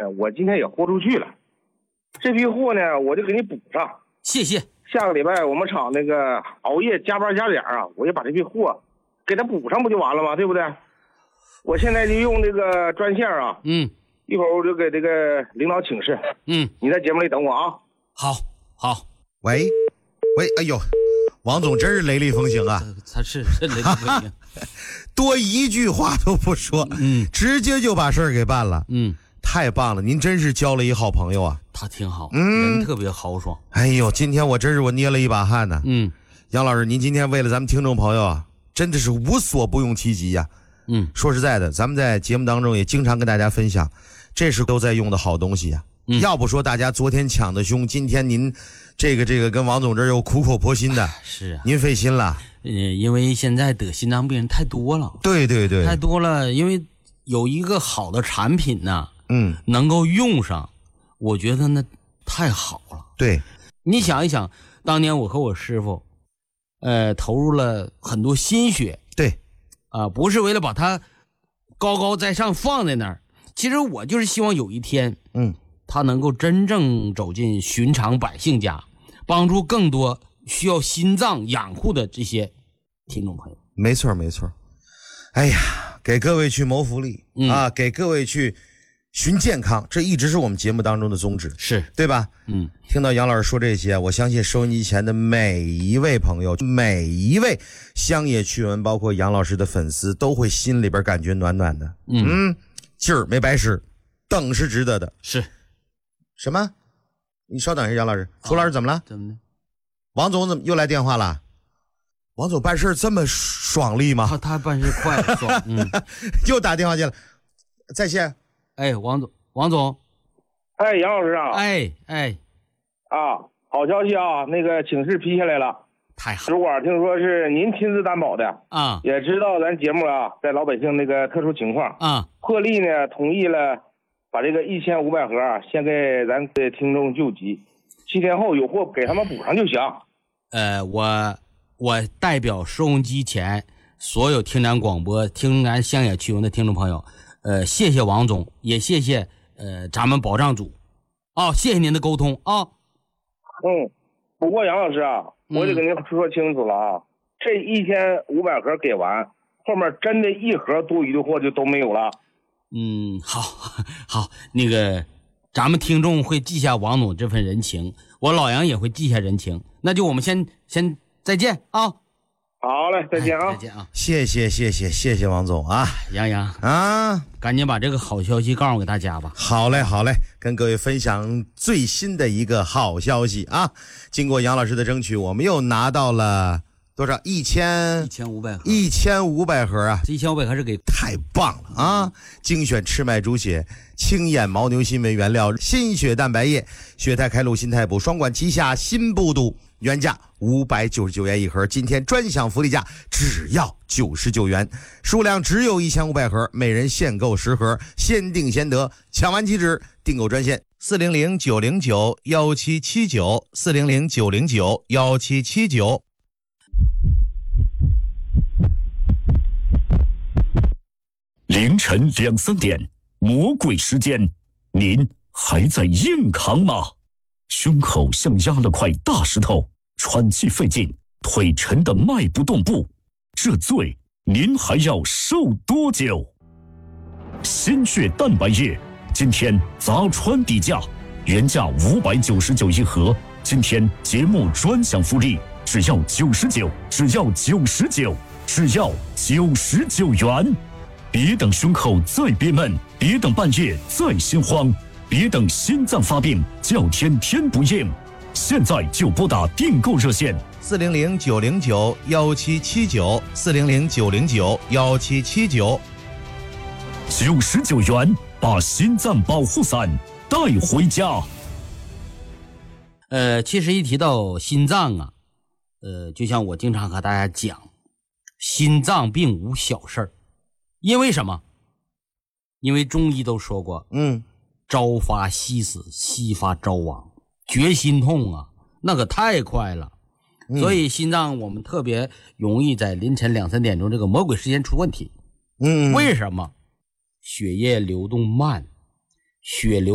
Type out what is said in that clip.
我今天也豁出去了，这批货呢我就给你补上。 谢谢。 下个礼拜我们厂那个熬夜加班加点啊，我就把这批货给他补上不就完了吗？对不对？我现在就用这个专线啊，一会儿我就给这个领导请示。你在节目里等我啊。 好。 喂，哎呦，王总真是雷厉风行啊！ 他是雷厉风行， 多一句话都不说，直接就把事儿给办了。太棒了，您真是交了一好朋友啊。 他挺好，人特别豪爽。 哎呦，今天我真是捏了一把汗呢。杨老师，您今天为了咱们听众朋友啊，真的是无所不用其极呀。说实在的，咱们在节目当中也经常跟大家分享，这是都在用的好东西呀。要不说大家昨天抢的凶，今天您这个跟王总这儿又苦口婆心的， 是啊， 您费心了。 因为现在得心脏病人太多了。对，太多了。因为有一个好的产品呢，能够用上，我觉得那太好了。 对， 你想一想，当年我和我师傅，投入了很多心血。 对， 不是为了把它高高在上放在那儿。其实我就是希望有一天，他能够真正走进寻常百姓家，帮助更多需要心脏养护的这些听众朋友。 没错。哎呀，给各位去谋福利给各位去寻健康，这一直是我们节目当中的宗旨， 是对吧？听到杨老师说这些，我相信收音机前的每一位朋友，每一位乡野趣闻包括杨老师的粉丝都会心里边感觉暖暖的。劲儿没白使，等是值得的。 是什么？你稍等一下，杨老师，楚老师怎么了？ 怎么的？ 王总怎么又来电话了？王总办事这么爽利吗？ 他办事快爽。 又打电话进来，在线。 王总。 杨老师啊。好消息啊，那个请示批下来了。 太好。 主管听说是您亲自担保的啊， 也知道咱节目啊，在老百姓那个特殊情况啊， 破例呢同意了，把这个1500盒先给咱的听众救急，7天后有货给他们补上就行。 我代表收音机前所有听咱广播、听咱乡野趣闻的听众朋友，谢谢王总，也谢谢咱们保障组谢谢您的沟通啊。 不过杨老师啊，我得跟您说清楚了啊，这1500盒给完，后面真的一盒多余的货就都没有了。 好，那个咱们听众会记下王总这份人情，我老杨也会记下人情，那就我们先再见啊。 好嘞，再见啊。 再见啊。 谢谢王总啊。 杨啊，赶紧把这个好消息告诉给大家吧。 好嘞，跟各位分享最新的一个好消息啊！经过杨老师的争取，我们又拿到了多少？1500盒。1500盒啊！ 这1500盒是给太棒了啊！精选赤麦猪血、清眼牦牛心为原料，心血蛋白液、血态开路心态补，双管齐下，心不堵。原价599元一盒，今天专享福利价只要99元，数量只有1500盒，每人限购10盒，先订先得，抢完即止。订购专线400-909-1779 400-909-1779。 凌晨2、3点，魔鬼时间，您还在硬扛吗？胸口像压了块大石头，喘气费劲，腿沉得迈不动步，这罪您还要受多久？心血蛋白液今天砸穿底价，原价599一盒，今天节目专享福利，只要99，只要99，只要99元。别等胸口再憋闷，别等半夜再心慌，别等心脏发病叫天天不应，现在就拨打订购热线 400-909-1779 400-909-1779。 99元把心脏保护伞带回家。 其实一提到心脏啊，就像我经常和大家讲，心脏病无小事儿。因为什么？因为中医都说过，朝发夕死，夕发朝亡，绝心痛啊，那可太快了。所以心脏我们特别容易在凌晨2、3点钟这个魔鬼时间出问题。为什么？血液流动慢，血流